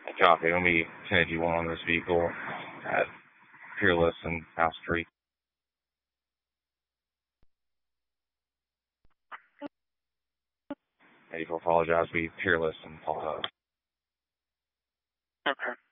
Copy. It'll be 1081 on this vehicle at Peerless and House Street. 84 apologize. Be Peerless and Paul Huff. Okay.